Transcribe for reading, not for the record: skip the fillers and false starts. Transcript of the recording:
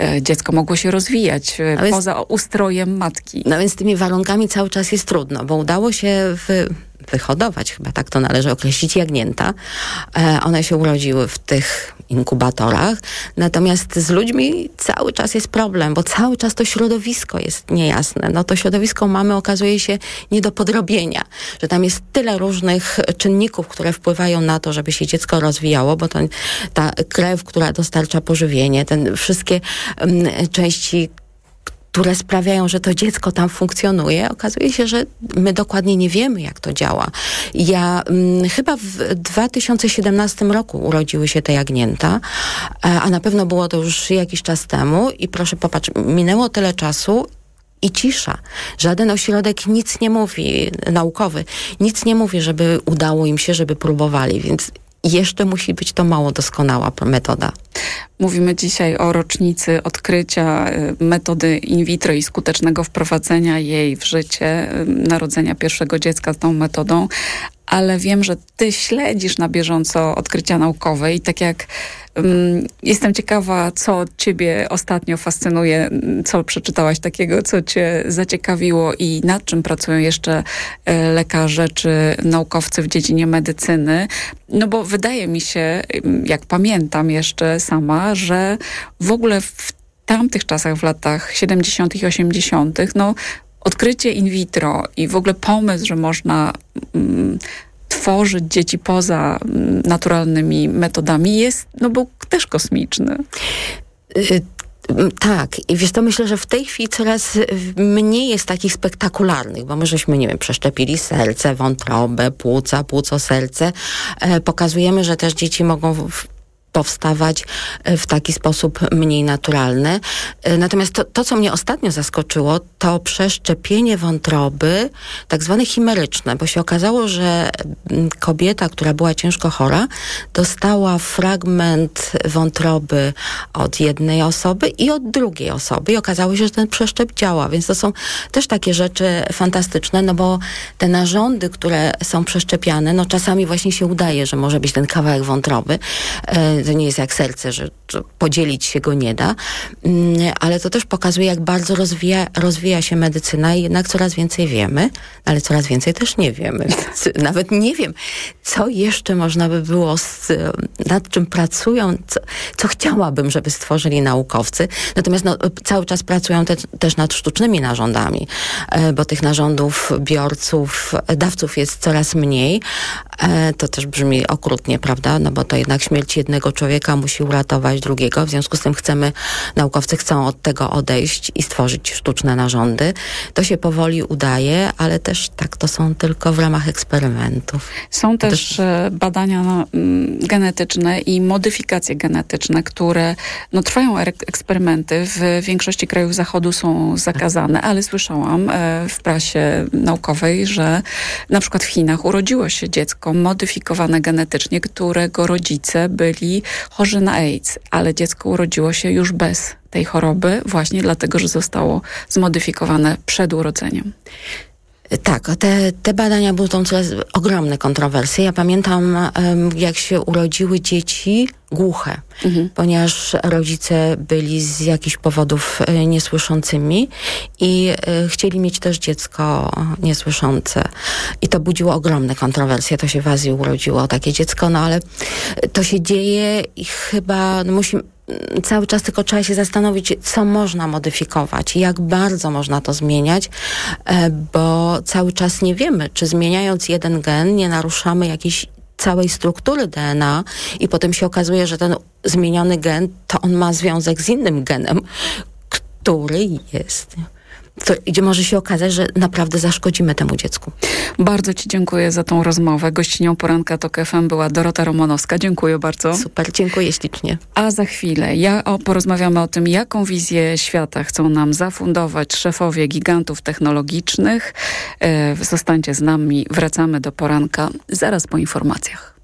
dziecko mogło się rozwijać poza ustrojem matki. No więc z tymi warunkami cały czas jest trudno, bo udało się wyhodować, chyba tak to należy określić, jagnięta. One się urodziły w tych inkubatorach, natomiast z ludźmi cały czas jest problem, bo cały czas to środowisko jest niejasne. No to środowisko mamy okazuje się nie do podrobienia, że tam jest tyle różnych czynników, które wpływają na to, żeby się dziecko rozwijało, bo ta krew, która dostarcza pożywienie, wszystkie części, które sprawiają, że to dziecko tam funkcjonuje, okazuje się, że my dokładnie nie wiemy, jak to działa. Chyba w 2017 roku urodziły się te jagnięta, a na pewno było to już jakiś czas temu i proszę popatrz, minęło tyle czasu i cisza. Żaden ośrodek nic nie mówi, naukowy, nic nie mówi, żeby udało im się, żeby próbowali, więc jeszcze musi być to mało doskonała metoda. Mówimy dzisiaj o rocznicy odkrycia metody in vitro i skutecznego wprowadzenia jej w życie, narodzenia pierwszego dziecka tą metodą, ale wiem, że ty śledzisz na bieżąco odkrycia naukowe i tak jak jestem ciekawa, co ciebie ostatnio fascynuje, co przeczytałaś takiego, co cię zaciekawiło i nad czym pracują jeszcze lekarze czy naukowcy w dziedzinie medycyny. No bo wydaje mi się, jak pamiętam jeszcze sama, że w ogóle w tamtych czasach, w latach 70. i 80., no odkrycie in vitro i w ogóle pomysł, że można tworzyć dzieci poza naturalnymi metodami był też kosmiczny. Tak. I wiesz, to myślę, że w tej chwili coraz mniej jest takich spektakularnych, bo my żeśmy, nie wiem, przeszczepili serce, wątrobę, płuco, serce. Pokazujemy, że też dzieci mogą powstawać w taki sposób mniej naturalny. Natomiast to, co mnie ostatnio zaskoczyło, to przeszczepienie wątroby, tak zwane chimeryczne, bo się okazało, że kobieta, która była ciężko chora, dostała fragment wątroby od jednej osoby i od drugiej osoby i okazało się, że ten przeszczep działa, więc to są też takie rzeczy fantastyczne, no bo te narządy, które są przeszczepiane, no czasami właśnie się udaje, że może być ten kawałek wątroby, to nie jest jak serce, że podzielić się go nie da, ale to też pokazuje, jak bardzo rozwija się medycyna i jednak coraz więcej wiemy, ale coraz więcej też nie wiemy. Nawet nie wiem, co jeszcze można by było, nad czym pracują, co chciałabym, żeby stworzyli naukowcy. Natomiast cały czas pracują też nad sztucznymi narządami, bo tych narządów, dawców jest coraz mniej. To też brzmi okrutnie, prawda? No bo to jednak śmierć jednego człowieka musi uratować drugiego. W związku z tym naukowcy chcą od tego odejść i stworzyć sztuczne narządy. To się powoli udaje, ale też tak, to są tylko w ramach eksperymentów. Są też badania genetyczne i modyfikacje genetyczne, które trwają eksperymenty. W większości krajów Zachodu są zakazane, ale słyszałam w prasie naukowej, że na przykład w Chinach urodziło się dziecko modyfikowane genetycznie, którego rodzice byli chorzy na AIDS, ale dziecko urodziło się już bez tej choroby, właśnie dlatego, że zostało zmodyfikowane przed urodzeniem. Tak, te badania budzą coraz ogromne kontrowersje. Ja pamiętam, jak się urodziły dzieci głuche, ponieważ rodzice byli z jakichś powodów niesłyszącymi i chcieli mieć też dziecko niesłyszące. I to budziło ogromne kontrowersje. To się w Azji urodziło takie dziecko, no ale to się dzieje i chyba cały czas tylko trzeba się zastanowić, co można modyfikować, jak bardzo można to zmieniać, bo cały czas nie wiemy, czy zmieniając jeden gen nie naruszamy jakiejś całej struktury DNA i potem się okazuje, że ten zmieniony gen, to on ma związek z innym genem, który jest. Gdzie może się okazać, że naprawdę zaszkodzimy temu dziecku. Bardzo ci dziękuję za tą rozmowę. Gościnią Poranka TOK FM była Dorota Romanowska. Dziękuję bardzo. Super, dziękuję ślicznie. A za chwilę porozmawiamy o tym, jaką wizję świata chcą nam zafundować szefowie gigantów technologicznych. Zostańcie z nami, wracamy do Poranka zaraz po informacjach.